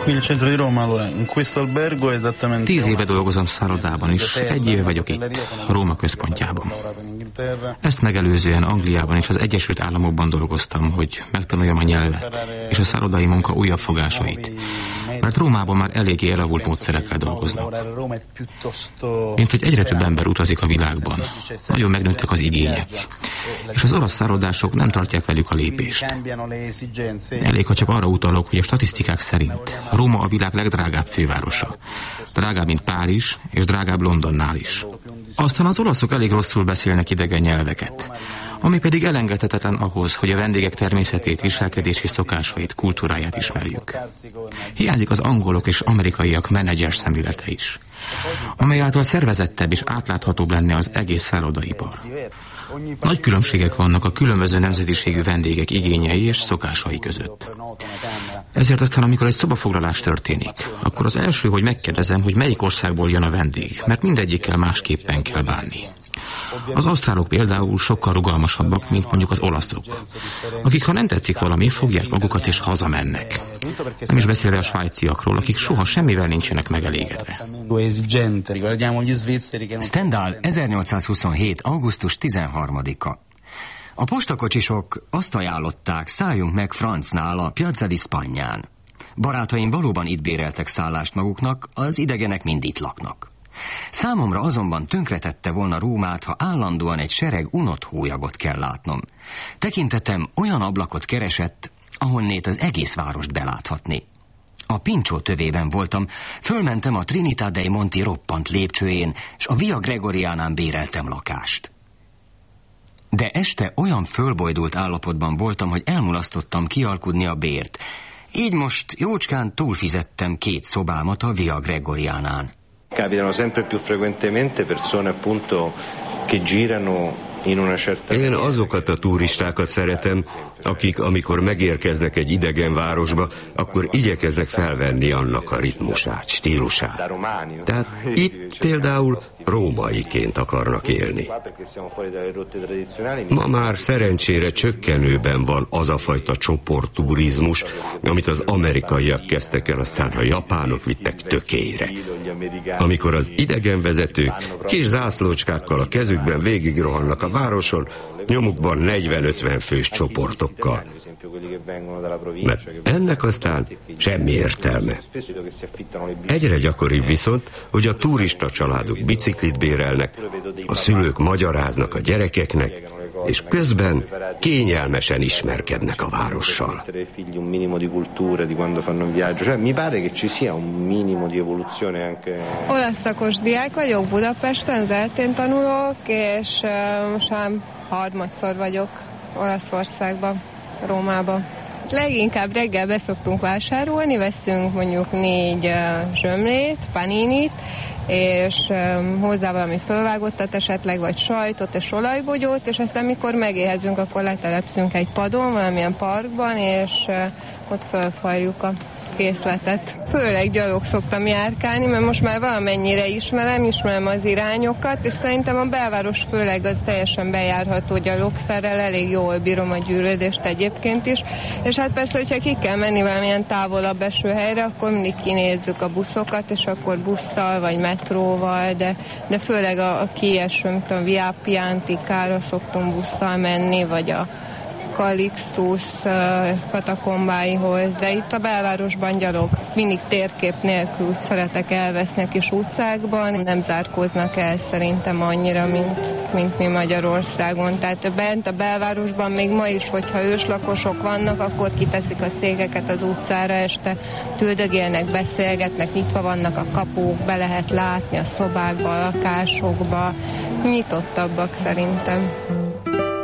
10 éve dolgozom szállodában, és 1 éve vagyok itt, Róma központjában. Ezt megelőzően Angliában és az Egyesült Államokban dolgoztam, hogy megtanuljam a nyelvet és a szállodai munka újabb fogásait. Mert Rómában már eléggé elavult módszerekkel dolgoznak. Mint hogy egyre több ember utazik a világban, nagyon megnőttek az igények, és az olasz szállodások nem tartják velük a lépést. Elég, ha csak arra utalok, hogy a statisztikák szerint Róma a világ legdrágább fővárosa. Drágább, mint Párizs, és drágább Londonnál is. Aztán az olaszok elég rosszul beszélnek idegen nyelveket, ami pedig elengedhetetlen ahhoz, hogy a vendégek természetét, viselkedési szokásait, kultúráját ismerjük. Hiányzik az angolok és amerikaiak menedzser szemlélete is, amely által szervezettebb és átláthatóbb lenne az egész szállodaipar. Nagy különbségek vannak a különböző nemzetiségű vendégek igényei és szokásai között. Ezért aztán, amikor egy szobafoglalás történik, akkor az első, hogy megkérdezem, hogy melyik országból jön a vendég, mert mindegyikkel másképpen kell bánni. Az ausztrálok például sokkal rugalmasabbak, mint mondjuk az olaszok, akik, ha nem tetszik valami, fogják magukat és hazamennek. Nem is beszélve a svájciakról, akik soha semmivel nincsenek megelégedve. Stendhal, 1827. augusztus 13-a. A postakocsisok azt ajánlották, szálljunk meg Francnál, a Piazza di Spagnán. Barátaim valóban itt béreltek szállást maguknak, az idegenek mind itt laknak. Számomra azonban tönkretette volna Rómát, ha állandóan egy sereg unott hólyagot kell látnom. Tekintetem olyan ablakot keresett, ahonnét az egész várost beláthatni. A Pincsó tövében voltam, fölmentem a Trinità dei Monti roppant lépcsőjén, és a Via Gregoriánán béreltem lakást. De este olyan fölbojdult állapotban voltam, hogy elmulasztottam kialkudni a bért. Így most jócskán túlfizettem 2 szobámat a Via Gregoriánán. Capitano sempre più frequentemente persone appunto che girano in una certa... Én azokat a turistákat szeretem, akik amikor megérkeznek egy idegen városba, akkor igyekeznek felvenni annak a ritmusát, stílusát. Tehát itt például rómaiként akarnak élni. Ma már szerencsére csökkenőben van az a fajta csoportturizmus, amit az amerikaiak kezdtek el, aztán a japánok vittek tökére. Amikor az idegenvezetők kis zászlócskákkal a kezükben végigrohannak a városon, nyomukban 40-50 fős csoportokkal. Mert ennek aztán semmi értelme. Egyre gyakoribb viszont, hogy a turista családok biciklit bérelnek, a szülők magyaráznak a gyerekeknek, és közben kényelmesen ismerkednek a várossal. Olasz szakos diák vagyok, Budapesten, az eltén tanulok, és most már harmadszor vagyok Olaszországban, Rómában. Leginkább reggel beszoktunk vásárolni, veszünk mondjuk 4 zsömlét, paninit, és hozzá valami fölvágottat esetleg, vagy sajtot és olajbogyót, és aztán mikor megéhezünk, akkor letelepszünk egy padon, valamilyen parkban, és ott fölfaljuk a készletet. Főleg gyalog szoktam járkálni, mert most már valamennyire ismerem az irányokat, és szerintem a belváros főleg az teljesen bejárható gyalogszerrel, elég jól bírom a gyűrődést egyébként is, és hát persze, hogyha ki kell menni valamilyen távolabb esőhelyre, akkor mindig kinézzük a buszokat, és akkor busszal vagy metróval, de főleg a kieső, mint a Via Piantikára szoktunk busszal menni, vagy a Calixtus katakombáihoz, de itt a belvárosban gyalog. Mindig térkép nélkül szeretek elveszni a kis utcákban, nem zárkóznak el szerintem annyira, mint mi Magyarországon. Tehát bent a belvárosban még ma is, hogyha őslakosok vannak, akkor kiteszik a székeket az utcára, este tüldögélnek, beszélgetnek, nyitva vannak a kapuk, be lehet látni a szobákba, a lakásokba. Nyitottabbak szerintem.